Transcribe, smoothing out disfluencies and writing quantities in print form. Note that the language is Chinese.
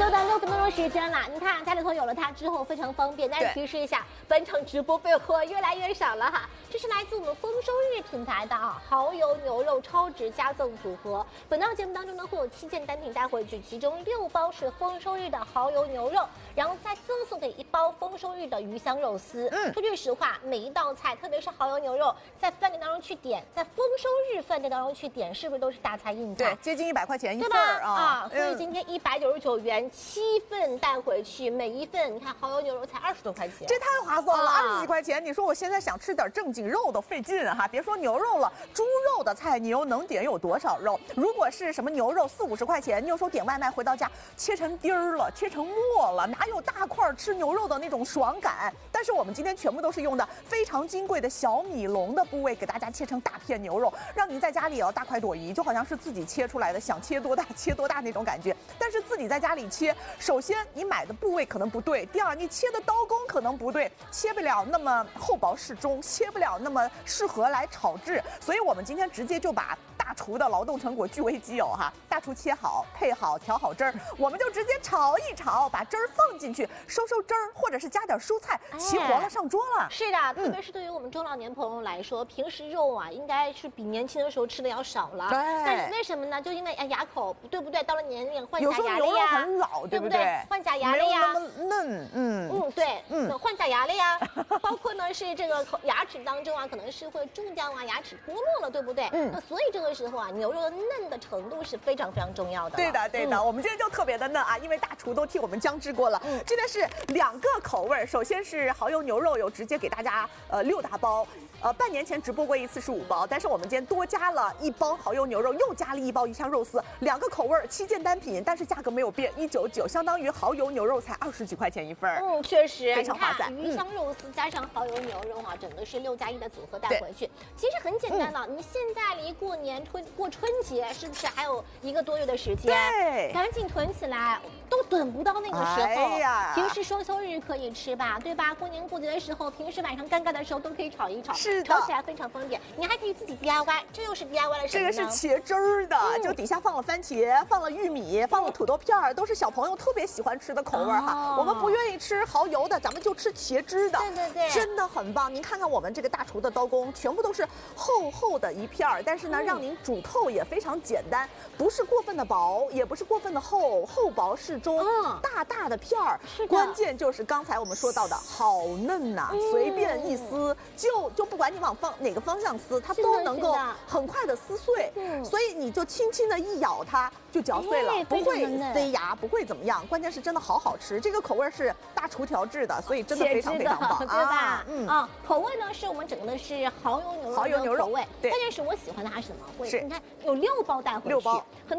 就等6分多钟时间了，你看家里头有了它之后非常方便。但是提示一下，本场直播备货越来越少了哈。这是来自我们丰收日品牌的蚝油牛肉超值加赠组合。本档节目当中呢会有7件单品带回去，其中6包是丰收日的蚝油牛肉，然后再赠送给1包丰收日的鱼香肉丝。说句实话，每一道菜，特别是蚝油牛肉，在饭店当中去点，在丰收日饭店当中去点，是不是都是大菜硬菜？ 对，接近100块钱一份啊！所以今天199元7份带回去，每一份你看蚝油牛肉才20多块钱， 这太划算了，20几块钱。你说我现在想吃点正经肉都费劲哈，别说牛肉了，猪肉的菜你又能点有多少肉？如果是什么牛肉40、50块钱，你有时候点外卖回到家切成丁儿了，切成末了，哪有大块吃牛肉的那种爽感？但是我们今天全部都是用的非常金贵的小米龙的部位，给大家切成大片牛肉，让您在家里大快朵颐，就好像是自己切出来的，想切多大切多大那种感觉。但是自己在家里切，首先你买的部位可能不对，第二你切的刀工可能不对，切不了那么厚薄适中，切不了那么适合来炒制。所以我们今天直接就把大厨的劳动成果据为己有哈，大厨切好、配好、调好汁儿，我们就直接炒一炒，把汁儿放进去，收汁儿，或者是加点蔬菜，齐活了上桌了。 是的，特别是对于我们中老年朋友来说，平时肉啊应该是比年轻的时候吃的要少了。但是为什么呢？就因为牙口对不对？到了年龄换假牙了呀， 有时候牛肉很老，对不对？ 换假牙了呀， 没有那么嫩。 对，换假牙了呀。包括呢是这个牙齿当中啊，可能是会蛀掉啊，牙齿脱落了，对不对？那所以这个时候啊，牛肉的嫩的程度是非常非常重要的。 对的，我们今天就特别的嫩啊，因为大厨都替我们姜汁过了。今天是2个口味，首先是蚝油牛肉，有直接给大家6大包。半年前直播过一次是5包，但是我们今天多加了1包蚝油牛肉，又加了1包鱼香肉丝，2个口味7件单品，但是价格没有变，199，相当于蚝油牛肉才20几块钱一份。 确实非常划算。 鱼香肉丝加上蚝油牛肉啊，整个是6+1的组合带回去。其实很简单了，你现在离过年过春节是不是还有1个多月的时间？ 对， 赶紧囤起来，都等不到那个时候。平时双休日可以吃吧，对吧？过年过节的时候，平时晚上尴尬的时候都可以炒一炒。 是的， 炒起来非常方便。你还可以自己 DIY， 这又是 DIY 了什么呢？ 这个是茄汁儿的，就底下放了番茄，放了玉米，放了土豆片儿，都是小朋友特别喜欢吃的口味哈。我们不愿意吃蚝油的，咱们就吃茄汁的。 对， 真的很棒。您看看我们这个大厨的刀工，全部都是厚厚的一片儿，但是呢，让您煮透也非常简单，不是过分的薄，也不是过分的厚，厚薄适中，大的片儿。关键就是刚才我们说到的好嫩呐，随便一撕就不管你往哪个方向撕，它都能够很快的撕碎。所以你就轻轻的一咬它就嚼碎了，不会塞牙，不会怎么样。关键是真的好吃，这个口味是大厨调制的，所以真的非常非常棒， 对吧？口味呢是我们整个的是蚝油牛肉口味，关键是我喜欢的它是什么？你看有6包带回去，6包。